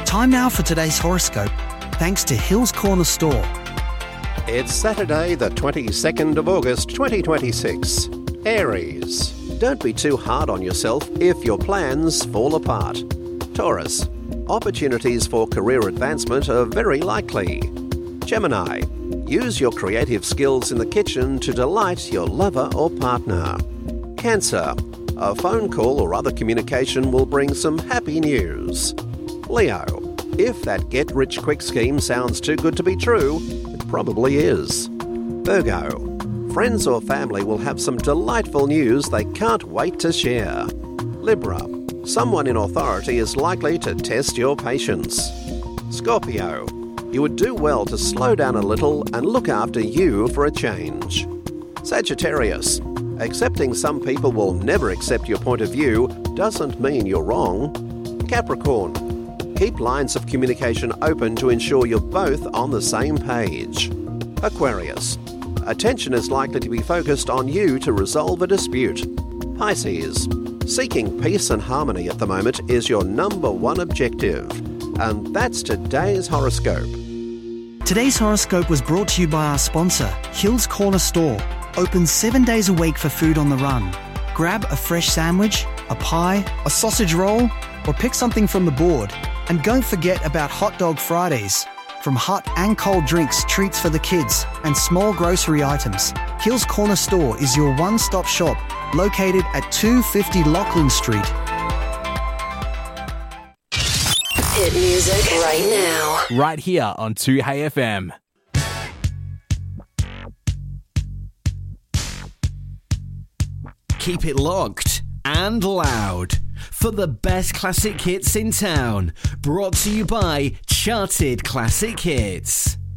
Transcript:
Time now for today's horoscope, thanks to Hills Corner Store. It's Saturday, the 22nd of August, 2026. Aries. Don't be too hard on yourself if your plans fall apart. Taurus. Opportunities for career advancement are very likely. Gemini. Use your creative skills in the kitchen to delight your lover or partner. Cancer. A phone call or other communication will bring some happy news. Leo. If that get-rich-quick scheme sounds too good to be true, it probably is. Virgo. Friends or family will have some delightful news they can't wait to share. Libra. Someone in authority is likely to test your patience. Scorpio. You would do well to slow down a little and look after you for a change. Sagittarius. Accepting some people will never accept your point of view doesn't mean you're wrong. Capricorn. Keep lines of communication open to ensure you're both on the same page. Aquarius. Attention is likely to be focused on you to resolve a dispute. Pisces. Seeking peace and harmony at the moment is your number one objective. And that's today's horoscope. Today's horoscope was brought to you by our sponsor, Hills Corner Store. Open 7 days a week for food on the run. Grab a fresh sandwich, a pie, a sausage roll, or pick something from the board. And don't forget about Hot Dog Fridays. From hot and cold drinks, treats for the kids, and small grocery items, Hills Corner Store is your one-stop shop, located at 250 Lachlan Street. Hit music right now. Right here on 2HeyFM. Keep it locked and loud for the best classic hits in town. Brought to you by Charted Classic Hits.